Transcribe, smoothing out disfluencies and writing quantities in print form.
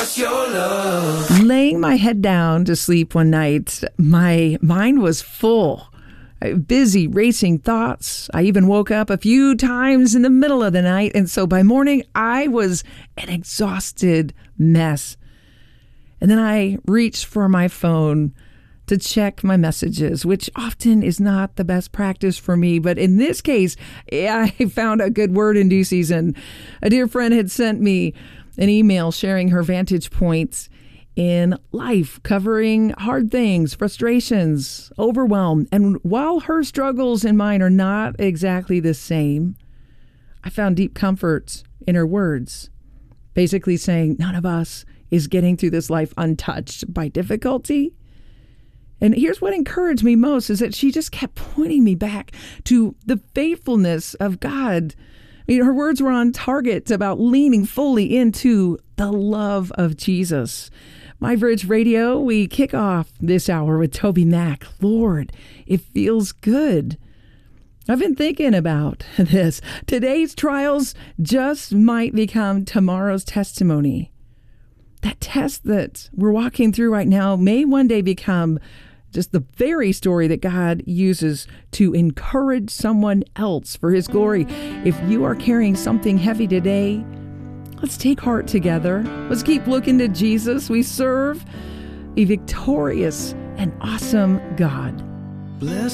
just your love. Laying my head down to sleep one night, my mind was full. Busy, racing thoughts. I even woke up a few times in the middle of the night. And so by morning, I was an exhausted mess. And then I reached for my phone to check my messages, which often is not the best practice for me. But in this case, I found a good word in due season. A dear friend had sent me an email sharing her vantage points in life, covering hard things, frustrations, overwhelm. And while her struggles and mine are not exactly the same, I found deep comfort in her words, basically saying none of us is getting through this life untouched by difficulty. And here's what encouraged me most is that she just kept pointing me back to the faithfulness of God. I mean, her words were on target about leaning fully into the love of Jesus. My Bridge Radio, we kick off this hour with Toby Mac. Lord, it feels good. I've been thinking about this. Today's trials just might become tomorrow's testimony. That test that we're walking through right now may one day become just the very story that God uses to encourage someone else for his glory. If you are carrying something heavy today, let's take heart together. Let's keep looking to Jesus. We serve a victorious and awesome God. Bless